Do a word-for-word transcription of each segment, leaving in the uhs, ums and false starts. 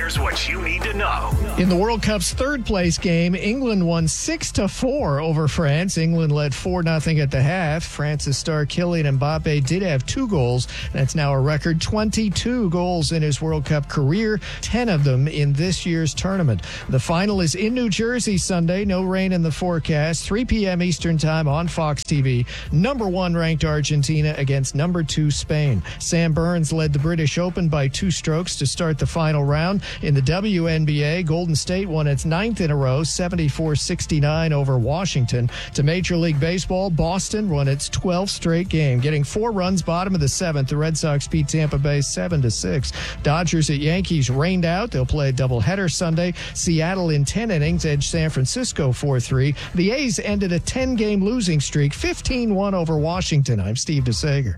Here's what you need to know. In the World Cup's third place game, England won six to four over France. England led four nothing at the half. France's star Kylian Mbappe did have two goals. That's now a record twenty-two goals in his World Cup career, ten of them in this year's tournament. The final is in New Jersey Sunday. No rain in the forecast. three p.m. Eastern Time on Fox T V. Number one ranked Argentina against number two Spain. Sam Burns led the British Open by two strokes to start the final round. In the W N B A, Golden State won its ninth in a row, seventy-four sixty-nine over Washington. To Major League Baseball, Boston won its twelfth straight game, getting four runs bottom of the seventh. The Red Sox beat Tampa Bay seven to six. Dodgers at Yankees rained out. They'll play a doubleheader Sunday. Seattle in ten innings edged San Francisco four three. The A's ended a ten-game losing streak, fifteen one over Washington. I'm Steve DeSager.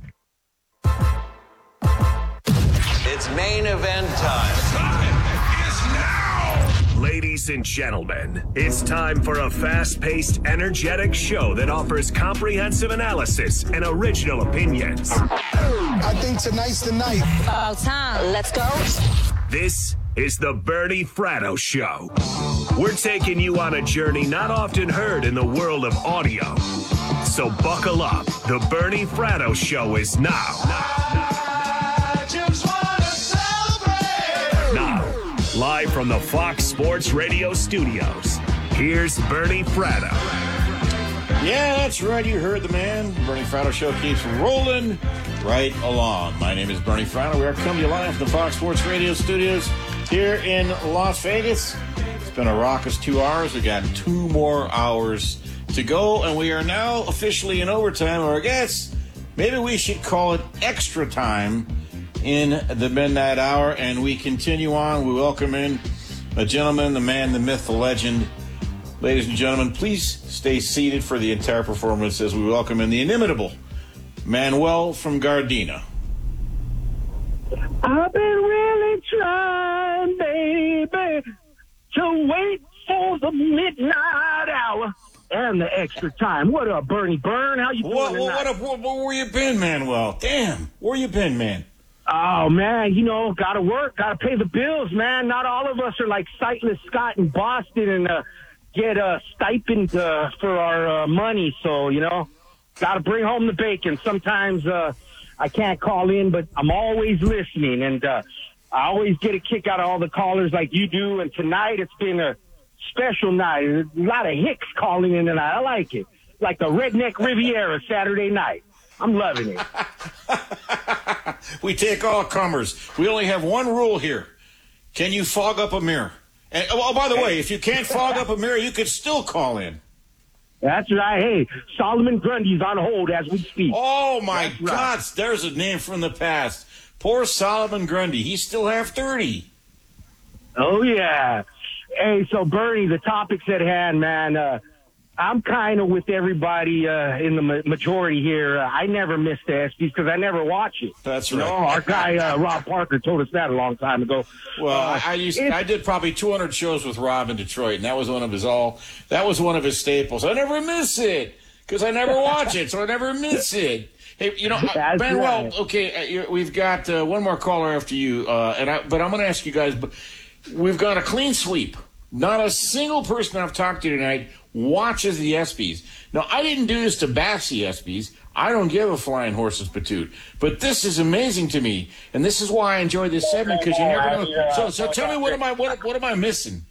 It's main event time. Time is now! Ladies and gentlemen, it's time for a fast-paced, energetic show that offers comprehensive analysis and original opinions. I think tonight's the night. About time. Let's go. This is the Bernie Fratto Show. We're taking you on a journey not often heard in the world of audio. So buckle up. The Bernie Fratto Show is now. I just wanna celebrate. Now, live from the Fox Sports Radio studios, here's Bernie Fratto. Yeah, that's right. You heard the man. Bernie Fratto Show keeps rolling right along. My name is Bernie Fratto. We are coming to you live from the Fox Sports Radio studios here in Las Vegas. It's been a raucous two hours. We got two more hours to go, and we are now officially in overtime, or I guess maybe we should call it extra time in the midnight hour, and we continue on. We welcome in a gentleman, the man, the myth, the legend. Ladies and gentlemen, please stay seated for the entire performance as we welcome in the inimitable Manuel from Gardena. I've been really trying, baby, to wait for the midnight hour and the extra time. What up, Bernie Byrne? How you doing What, tonight? what, what, what, where you been, Manuel? Damn, where you been, man? Oh, man, you know, got to work, got to pay the bills, man. Not all of us are like Sightless Scott in Boston and uh, get a stipend uh, for our uh, money. So, you know, got to bring home the bacon. Sometimes uh, I can't call in, but I'm always listening. And uh, I always get a kick out of all the callers like you do. And tonight it's been a special night. A lot of hicks calling in tonight. I like it. Like the Redneck Riviera Saturday night. I'm loving it. We take all comers. We only have one rule here. Can you fog up a mirror? And, oh, by the way, if you can't fog up a mirror, you could still call in. That's right. Hey, Solomon Grundy's on hold as we speak. Oh, my That's God. right. There's a name from the past. Poor Solomon Grundy. He's still half thirty. Oh, yeah. Hey, so, Bernie, the topic's at hand, man. Uh, I'm kind of with everybody uh, in the ma- majority here. Uh, I never miss the ESPYs because I never watch it. That's you right. know, our guy, uh, Rob Parker, told us that a long time ago. Well, uh, I, I used I did probably two hundred shows with Rob in Detroit, and that was one of his all. That was one of his staples. I never miss it because I never watch it, so I never miss it. Hey, you know, uh, Manuel. Right. Okay, uh, we've got uh, one more caller after you, uh, and I, but I'm going to ask you guys. But we've got a clean sweep. Not a single person I've talked to tonight watches the ESPYs. Now, I didn't do this to bash the ESPYs. I don't give a flying horse's patoot. But this is amazing to me, and this is why I enjoy this segment because you never know. So, so tell me, what am I what what am I missing?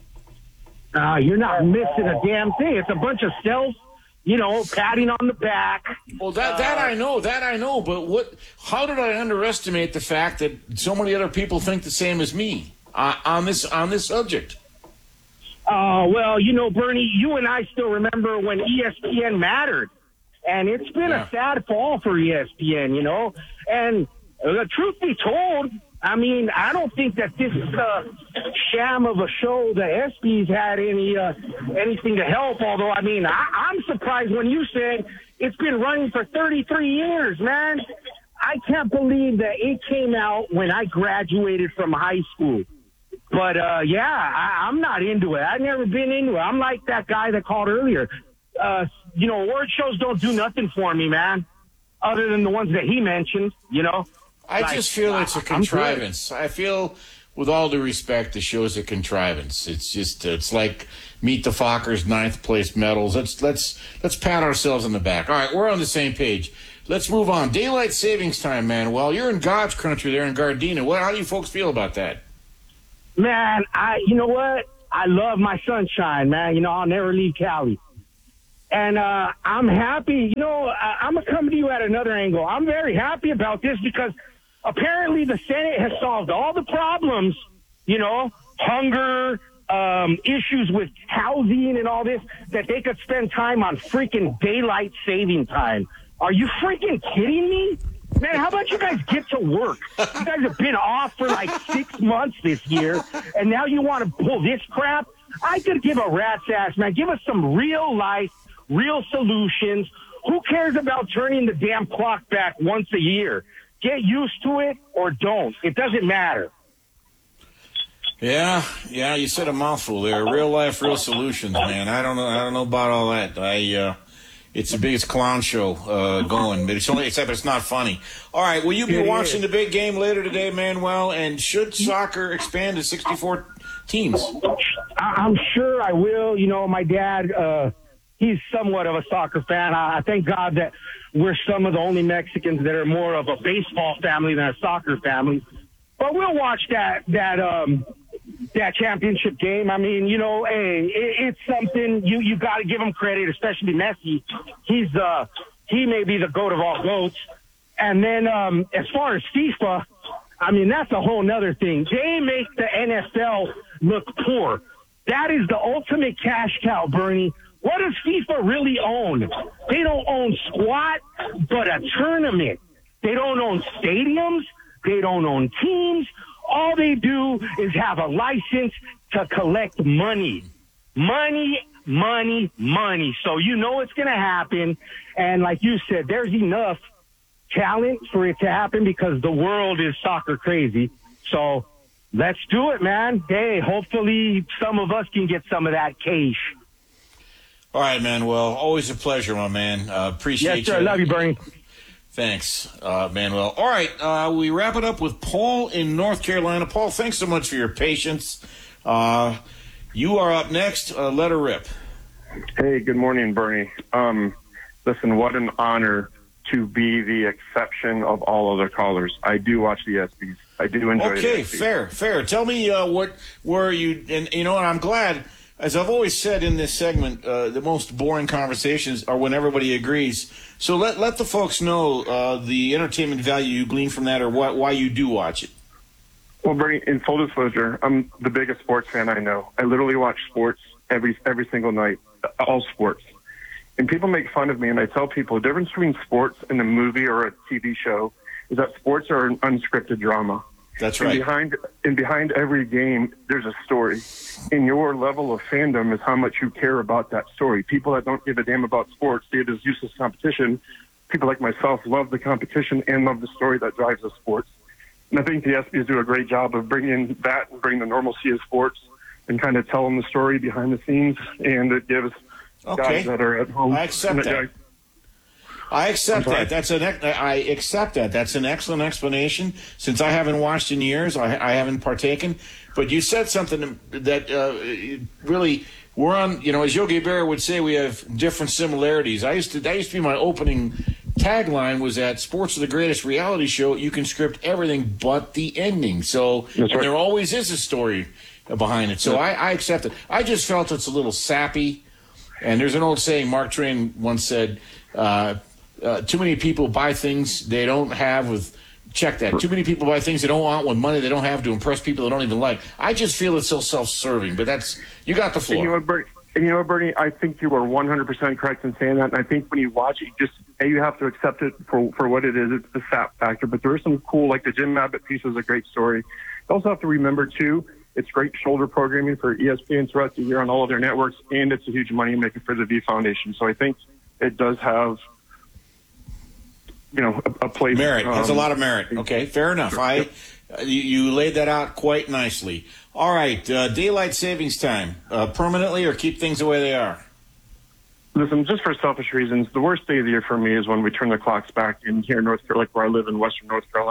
Uh, you're not missing a damn thing. It's a bunch of self, you know, patting on the back. Well, that that uh, I know, that I know. But what? How did I underestimate the fact that so many other people think the same as me uh, on this on this subject? Uh, well, you know, Bernie, you and I still remember when E S P N mattered. And it's been yeah. a sad fall for E S P N, you know. And the truth be told, I mean, I don't think that this uh, sham of a show, the ESPYs, had any uh, anything to help. Although, I mean, I, I'm surprised when you said it's been running for thirty-three years, man. I can't believe that it came out when I graduated from high school. But, uh, yeah, I, I'm not into it. I've never been into it. I'm like that guy that called earlier. Uh, you know, award shows don't do nothing for me, man, other than the ones that he mentioned, you know. I like, just feel it's a contrivance. I feel with all due respect, the show's a contrivance. It's just, it's like Meet the Fockers ninth place medals. Let's, let's, let's pat ourselves on the back. All right, we're on the same page. Let's move on. Daylight savings time, man. Well, you're in God's country there in Gardena. What, how do you folks feel about that? Man, I, you know what? I love my sunshine, man. You know, I'll never leave Cali. And uh, I'm happy. You know, I, I'm going to come to you at another angle. I'm very happy about this because apparently the Senate has solved all the problems, you know, hunger, um, issues with housing and all this, that they could spend time on freaking daylight saving time. Are you freaking kidding me? Man, how about you guys get to work? You guys have been off for like six months this year, and now you want to pull this crap? I could give a rat's ass, man. Give us some real life, real solutions. Who cares about turning the damn clock back once a year? Get used to it or don't. It doesn't matter. Yeah, yeah, you said a mouthful there. Real life, real solutions, man. I don't know. I don't know about all that. I. Uh... It's the biggest clown show uh, going, but it's only except it's not funny. All right, will you be watching the big game later today, Manuel? And should soccer expand to sixty-four teams? I'm sure I will. You know, my dad, uh, he's somewhat of a soccer fan. I, I thank God that we're some of the only Mexicans that are more of a baseball family than a soccer family. But we'll watch that that um, that championship game. I mean, you know, hey, it, it's something you you got to give him credit, especially Messi. He's uh he may be the goat of all goats. And then um, as far as FIFA, I mean, that's a whole nother thing. They make the N F L look poor. That is the ultimate cash cow, Bernie. What does FIFA really own? They don't own squat, but a tournament. They don't own stadiums. They don't own teams. All they do is have a license to collect money. Money, money, money. So you know it's going to happen. And like you said, there's enough talent for it to happen because the world is soccer crazy. So let's do it, man. Hey, hopefully some of us can get some of that cash. All right, man. Well, always a pleasure, my man. Uh, appreciate yes, sir. you. Love you, Bernie. Thanks, uh, Manuel. All right, uh, we wrap it up with Paul in North Carolina. Paul, thanks so much for your patience. Uh, you are up next. Uh, let her rip. Hey, good morning, Bernie. Um, listen, what an honor to be the exception of all other callers. I do watch the ESPYs. I do enjoy okay, the Okay, fair, fair. Tell me uh, what were you, and you know what, I'm glad, as I've always said in this segment, uh, the most boring conversations are when everybody agrees. So let let the folks know uh, the entertainment value you glean from that, or what, why you do watch it. Well, Bernie, in full disclosure, I'm the biggest sports fan I know. I literally watch sports every every single night, all sports. And people make fun of me, and I tell people the difference between sports and a movie or a T V show is that sports are an unscripted drama. That's right. And behind, and behind every game, there's a story. And your level of fandom is how much you care about that story. People that don't give a damn about sports see it as useless competition. People like myself love the competition and love the story that drives the sports. And I think the ESPYs do a great job of bringing that and bringing the normalcy of sports and kind of telling the story behind the scenes. And it gives okay. guys that are at home. I accept that. I, I accept that. That's an. I accept that. That's an excellent explanation. Since I haven't watched in years, I, I haven't partaken. But you said something that uh, really we're on. You know, as Yogi Berra would say, we have different similarities. I used to. That used to be my opening tagline. Was that sports are the greatest reality show. You can script everything but the ending. So and right. There always is a story behind it. So yeah. I, I accept it. I just felt it's a little sappy. And there's an old saying. Mark Twain once said. Uh, Uh, too many people buy things they don't have with, check that, too many people buy things they don't want with money they don't have to impress people they don't even like. I just feel it's so self-serving, but that's, you got the floor. And you know what, Bernie, and you know what, Bernie, I think you are one hundred percent correct in saying that, and I think when you watch it, you just, you have to accept it for, for what it is. It's the sap factor, but there is some cool, like the Jim Abbott piece is a great story. You also have to remember, too, it's great shoulder programming for E S P N throughout the year on all of their networks, and it's a huge money maker for the V Foundation. So I think it does have, you know, a, a place. Merit. Um, has a lot of merit. Okay, fair enough. Sure. I, uh, you, you laid that out quite nicely. All right, uh, daylight savings time, uh, permanently or keep things the way they are? Listen, just for selfish reasons, the worst day of the year for me is when we turn the clocks back in here in North Carolina, like where I live in Western North Carolina.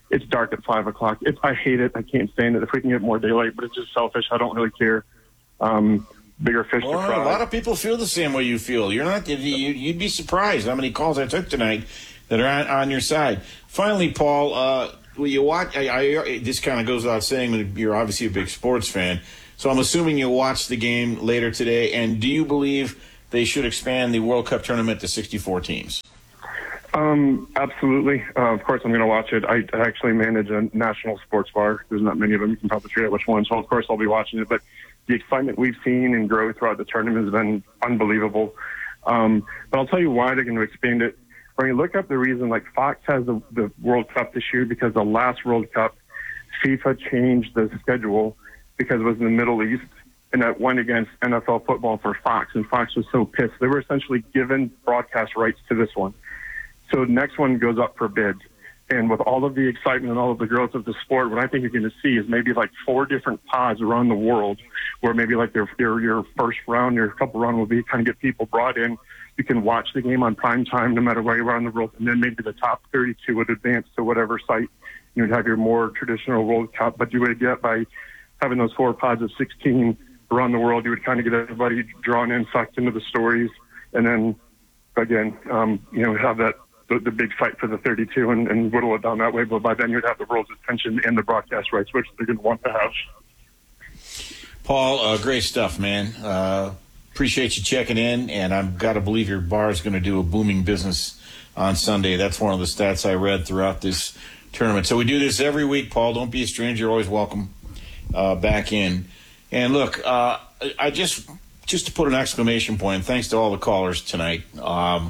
it's dark at five o'clock. It's, I hate it. I can't stand it. If we can get more daylight, but it's just selfish. I don't really care. Um, bigger fish well, to fry. A lot of people feel the same way you feel. You're not. You, you'd be surprised how many calls I took tonight that are on, on your side. Finally, Paul, uh, will you watch? I, I, this kind of goes without saying that you're obviously a big sports fan, so I'm assuming you'll watch the game later today. And do you believe they should expand the World Cup tournament to sixty-four teams? Um, absolutely. Uh, of course, I'm going to watch it. I actually manage a national sports bar. There's not many of them. You can probably figure out which one. So, of course, I'll be watching it. But the excitement we've seen and grow throughout the tournament has been unbelievable. Um, but I'll tell you why they're going to expand it. When you look up the reason, like Fox has the, the World Cup this year because the last World Cup, FIFA changed the schedule because it was in the Middle East, and that went against N F L football for Fox, and Fox was so pissed. They were essentially given broadcast rights to this one. So the next one goes up for bid. And with all of the excitement and all of the growth of the sport, what I think you're going to see is maybe like four different pods around the world where maybe like their, their, your first round, your couple round will be kind of get people brought in. You can watch the game on prime time no matter where you are in the world. And then maybe the top thirty-two would advance to whatever site. You would have your more traditional World Cup. But you would get by having those four pods of sixteen around the world, you would kind of get everybody drawn in, sucked into the stories. And then, again, um, you know, have that The, the big fight for the thirty-two and, and whittle it down that way. But by then you'd have the world's attention and the broadcast rights, which they're going to want to have. Paul, uh, great stuff, man. Uh, appreciate you checking in, and I've got to believe your bar is going to do a booming business on Sunday. That's one of the stats I read throughout this tournament. So we do this every week, Paul. Don't be a stranger. You're always welcome uh, back in. And look, uh, I just just to put an exclamation point, thanks to all the callers tonight. Um,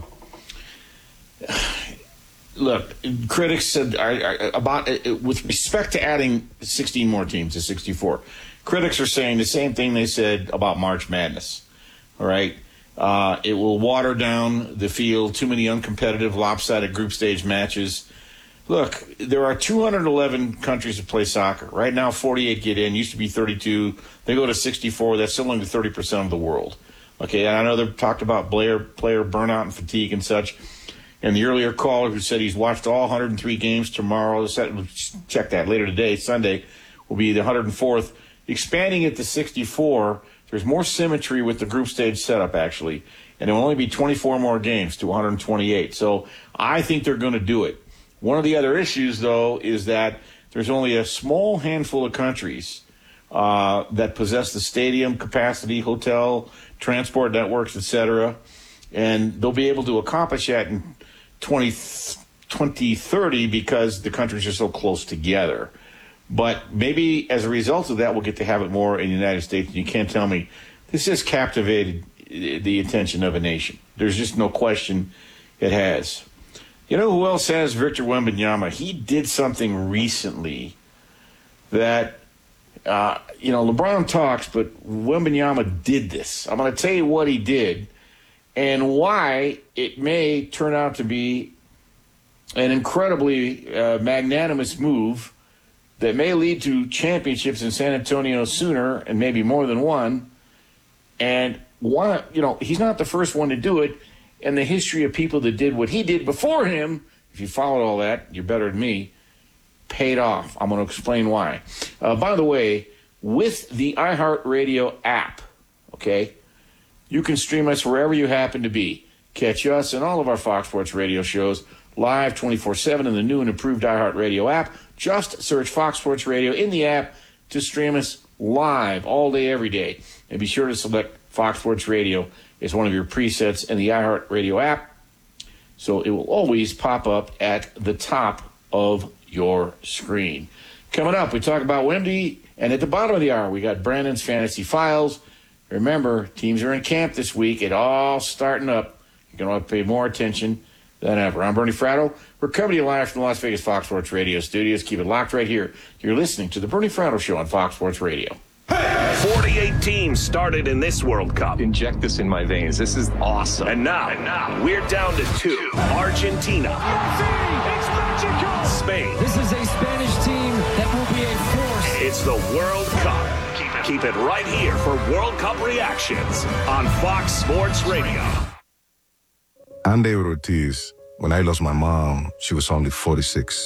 Look, critics said about with respect to adding sixteen more teams to sixty-four. Critics are saying the same thing they said about March Madness. All right, uh, it will water down the field. Too many uncompetitive, lopsided group stage matches. Look, there are two hundred eleven countries that play soccer right now. forty-eight get in. Used to be thirty-two. They go to sixty-four. That's still only thirty percent of the world. Okay, I know they've talked about player player burnout and fatigue and such. And the earlier caller who said he's watched all one hundred three games tomorrow, check that later today, Sunday, will be the one hundred fourth. Expanding it to sixty-four, there's more symmetry with the group stage setup, actually. And there will only be twenty-four more games to one hundred twenty-eight. So I think they're going to do it. One of the other issues, though, is that there's only a small handful of countries uh, that possess the stadium capacity, hotel, transport networks, et cetera. And they'll be able to accomplish that in twenty thirty because the countries are so close together. But maybe as a result of that, we'll get to have it more in the United States. And you can't tell me this has captivated the attention of a nation. There's just no question it has. You know who else has? Victor Wembanyama. He did something recently that, uh, you know, LeBron talks, but Wembanyama did this. I'm going to tell you what he did and why it may turn out to be an incredibly uh, magnanimous move that may lead to championships in San Antonio sooner and maybe more than one. And one, you know, he's not the first one to do it. And the history of people that did what he did before him, if you followed all that, you're better than me, paid off. I'm going to explain why. Uh, by the way, with the iHeartRadio app, okay, you can stream us wherever you happen to be. Catch us and all of our Fox Sports Radio shows live twenty-four seven in the new and improved iHeartRadio app. Just search Fox Sports Radio in the app to stream us live all day, every day. And be sure to select Fox Sports Radio as one of your presets in the iHeartRadio app, so it will always pop up at the top of your screen. Coming up, we talk about Wemby, and at the bottom of the hour, we got Brandon's Fantasy Files. Remember, teams are in camp this week. It all starting up. You're going to have to pay more attention than ever. I'm Bernie Fratto. We're coming to you live from the Las Vegas Fox Sports Radio studios. Keep it locked right here. You're listening to the Bernie Fratto Show on Fox Sports Radio. forty-eight teams started in this World Cup. Inject this in my veins. This is awesome. And now, and now we're down to two. Argentina. It's magical. Spain. This is a Spanish team that will be a force. It's the World Cup. Keep it, keep it right here for World Cup reactions on Fox Sports Radio. I'm David Ortiz. When I lost my mom, she was only forty-six.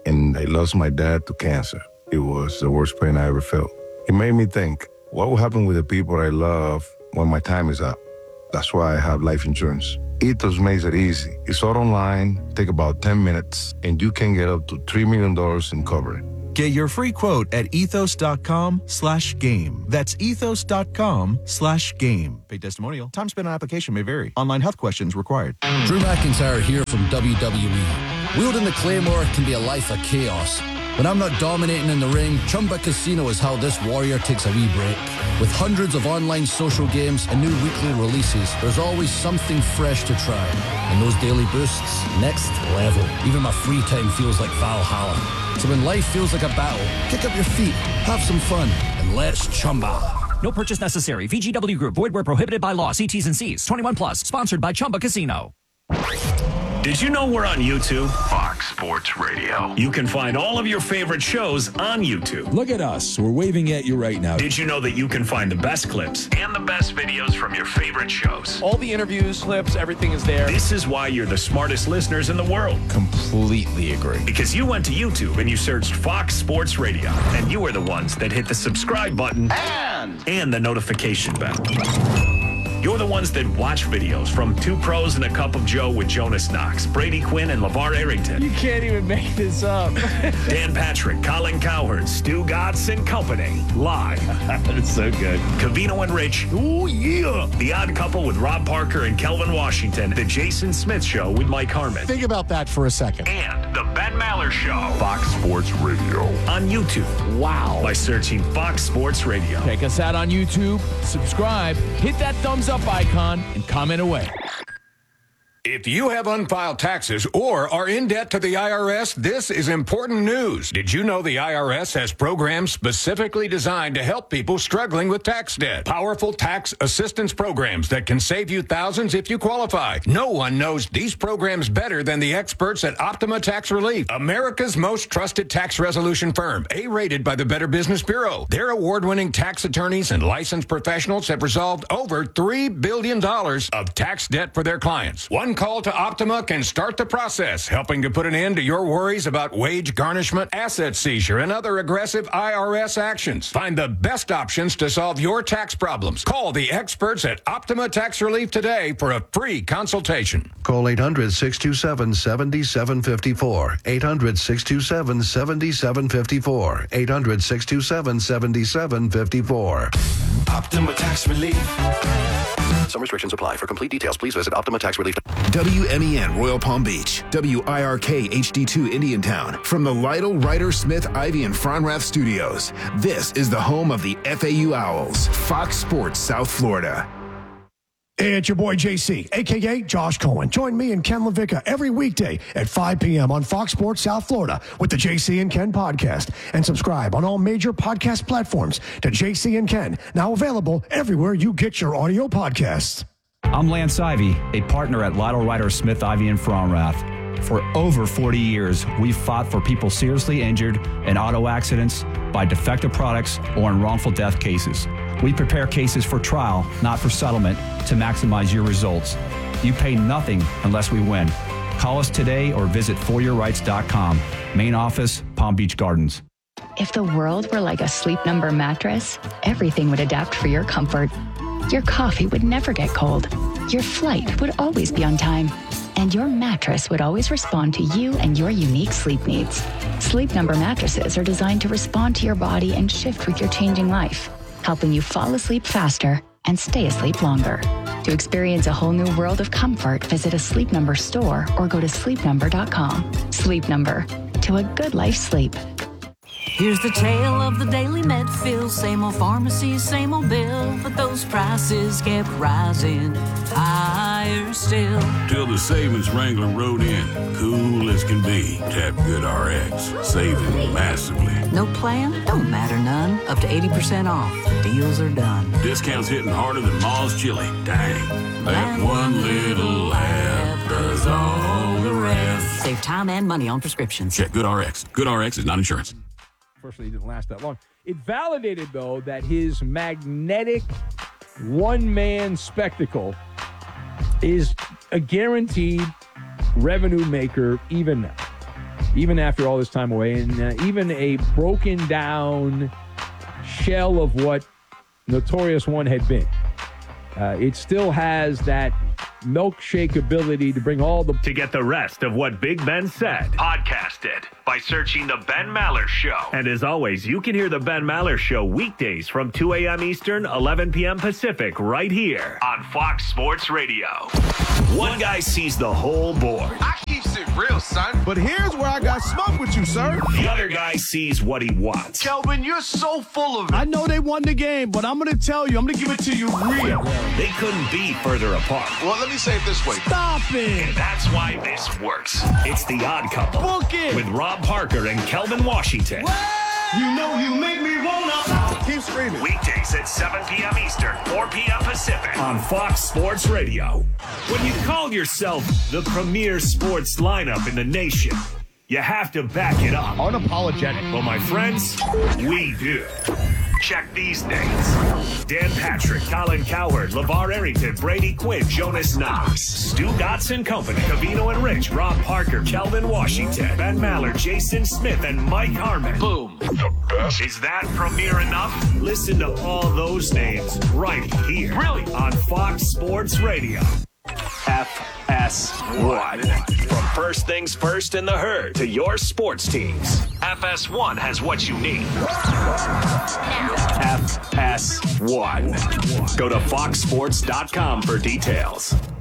and I lost my dad to cancer. It was the worst pain I ever felt. It made me think, what will happen with the people I love when my time is up? That's why I have life insurance. Ethos makes it easy. It's all online, take about ten minutes, and you can get up to three million dollars in coverage. Get your free quote at ethos.com slash game. That's ethos.com slash game. Paid testimonial. Time spent on application may vary. Online health questions required. Drew McIntyre here from W W E. Wielding the Claymore can be a life of chaos. When I'm not dominating in the ring, Chumba Casino is how this warrior takes a wee break. With hundreds of online social games and new weekly releases, there's always something fresh to try. And those daily boosts, next level. Even my free time feels like Valhalla. So when life feels like a battle, kick up your feet, have some fun, and let's Chumba. No purchase necessary. V G W Group. Void where prohibited by law. See T's and C's. twenty-one plus. Sponsored by Chumba Casino. Did you know we're on YouTube? Fox Sports Radio. You can find all of your favorite shows on YouTube. Look at us. We're waving at you right now. Did you know that you can find the best clips and the best videos from your favorite shows? All the interviews, clips, everything is there. This is why you're the smartest listeners in the world. Completely agree. Because you went to YouTube and you searched Fox Sports Radio, and you were the ones that hit the subscribe button And, and the notification bell. You're the ones that watch videos from Two Pros and a Cup of Joe with Jonas Knox, Brady Quinn, and LeVar Arrington. You can't even make this up. Dan Patrick, Colin Cowherd, Stu Gatz and Company. Live. That's so good. Cavino and Rich. Oh, yeah. The Odd Couple with Rob Parker and Kelvin Washington. The Jason Smith Show with Mike Harmon. Think about that for a second. And The Ben Maller Show. Fox Sports Radio. On YouTube. Wow. By searching Fox Sports Radio. Check us out on YouTube. Subscribe. Hit that thumbs up icon and comment away. If you have unfiled taxes or are in debt to the I R S, this is important news. Did you know the I R S has programs specifically designed to help people struggling with tax debt? Powerful tax assistance programs that can save you thousands if you qualify. No one knows these programs better than the experts at Optima Tax Relief, America's most trusted tax resolution firm, A-rated by the Better Business Bureau. Their award-winning tax attorneys and licensed professionals have resolved over three billion dollars of tax debt for their clients. One call to Optima can start the process, helping to put an end to your worries about wage garnishment, asset seizure, and other aggressive I R S actions. Find the best options to solve your tax problems. Call the experts at Optima Tax Relief today for a free consultation. Call eight hundred, six two seven, seven seven five four. eight hundred, six two seven, seven seven five four. eight hundred, six two seven, seven seven five four. Optima Tax Relief. Some restrictions apply. For complete details, please visit Optima Tax Relief. W M E N Royal Palm Beach, W I R K H D two Indiantown. From the Lytle, Ryder, Smith, Ivy, and Fronrath studios, this is the home of the F A U Owls, Fox Sports South Florida. Hey, it's your boy J C, a k a. Josh Cohen. Join me and Ken LaVicka every weekday at five p.m. on Fox Sports South Florida with the J C and Ken podcast. And subscribe on all major podcast platforms to J C and Ken, now available everywhere you get your audio podcasts. I'm Lance Ivy, a partner at Lytle, Ryder, Smith, Ivy, and Fronrath. For over forty years, we've fought for people seriously injured in auto accidents, by defective products, or in wrongful death cases. We prepare cases for trial, not for settlement, to maximize your results. You pay nothing unless we win. Call us today or visit for your rights dot com. Main office, Palm Beach Gardens. If the world were like a Sleep Number mattress, everything would adapt for your comfort. Your coffee would never get cold. Your flight would always be on time. And your mattress would always respond to you and your unique sleep needs. Sleep Number mattresses are designed to respond to your body and shift with your changing life, helping you fall asleep faster and stay asleep longer. To experience a whole new world of comfort, visit a Sleep Number store or go to sleep number dot com. Sleep Number, to a good life sleep. Here's the tale of the daily Medfield. Same old pharmacy, same old bill, but those prices kept rising higher still. Till the savings wrangler rode in, cool as can be. Tap GoodRx, saving massively. No plan? Don't matter none. Up to eighty percent off. The deals are done. Discounts hitting harder than Ma's chili. Dang. That one little app does all the rest. Save time and money on prescriptions. Check GoodRx. GoodRx is not insurance. Unfortunately, it didn't last that long. It validated, though, that his magnetic one-man spectacle is a guaranteed revenue maker even now. even after all this time away, and uh, even a broken down shell of what Notorious One had been. Uh, it still has that milkshake ability to bring all the... To get the rest of what Big Ben said, podcast it by searching The Ben Maller Show. And as always, you can hear The Ben Maller Show weekdays from two a.m. Eastern, eleven p.m. Pacific, right here on Fox Sports Radio. One guy sees the whole board. I keep it real, son. But here's where I got smoke with you, sir. The other guy sees what he wants. Kelvin, you're so full of it. I know they won the game, but I'm going to tell you, I'm going to give it to you real. They couldn't be further apart. Well, let me say it this way. Stop it. And that's why this works. It's The Odd Couple. Book it. With Rob Parker and Kelvin Washington. You know you make me wanna. Keep screaming. Weekdays at seven p.m. Eastern, four p.m. Pacific on Fox Sports Radio. When you call yourself the premier sports lineup in the nation, you have to back it up. Unapologetic. Well, my friends, we do. Check these names. Dan Patrick, Colin Cowherd, LeVar Arrington, Brady Quinn, Jonas Knox, Stu Dotson Company, Cavino and Rich, Rob Parker, Kelvin Washington, Ben Maller, Jason Smith, and Mike Harmon. Boom. The best. Is that premier enough? Listen to all those names right here. Really? On Fox Sports Radio. F S one. From first things first in the herd to your sports teams, F S one has what you need. F S one. Go to fox sports dot com for details.